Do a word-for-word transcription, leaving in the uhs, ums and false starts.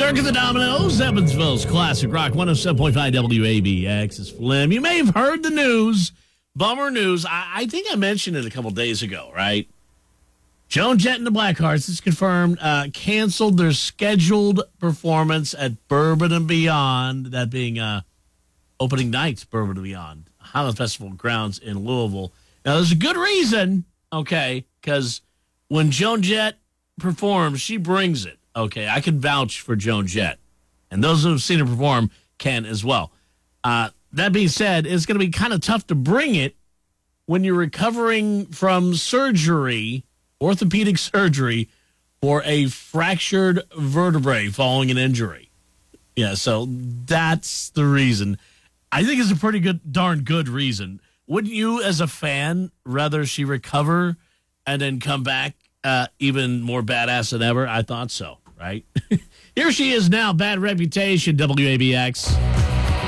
Kirk of the Dominoes, Evansville's Classic Rock, one oh seven point five W A B X is Flim. You may have heard the news, bummer news. I, I think I mentioned it a couple days ago, right? Joan Jett and the Blackhearts, it's confirmed, uh, canceled their scheduled performance at Bourbon and Beyond, that being uh, opening night's Bourbon and Beyond, Highland Festival grounds in Louisville. Now, there's a good reason, okay, because when Joan Jett performs, she brings it. Okay, I can vouch for Joan Jett. And those who have seen her perform can as well. Uh, that being said, it's going to be kind of tough to bring it when you're recovering from surgery, orthopedic surgery, for a fractured vertebrae following an injury. Yeah, so that's the reason. I think it's a pretty good, darn good reason. Wouldn't you, as a fan, rather she recover and then come back uh, even more badass than ever? I thought so, right? Here she is now, Bad Reputation, W A B X.